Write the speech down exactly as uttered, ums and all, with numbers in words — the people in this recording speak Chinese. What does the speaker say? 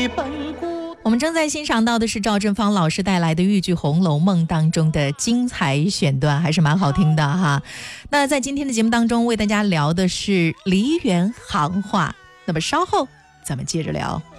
一本古。 我们正在欣赏到的是赵振芳老师带来的豫剧《红楼梦》当中的精彩选段，还是蛮好听的哈。那在今天的节目当中为大家聊的是梨园行话，那么稍后咱们接着聊。